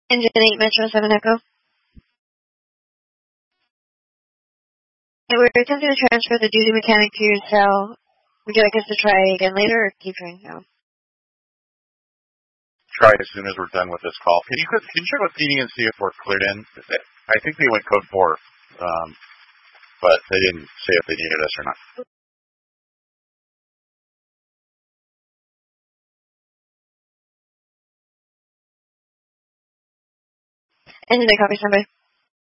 Engine 8 Metro 7 Echo. Hey, we're attempting to transfer the duty mechanic to your cell. Would you like us to try again later or keep trying now? Try as soon as we're done with this call. Can you check with PD and see if we're cleared in? I think they went code 4, but they didn't say if they needed us or not. Engine 8 copy, standby.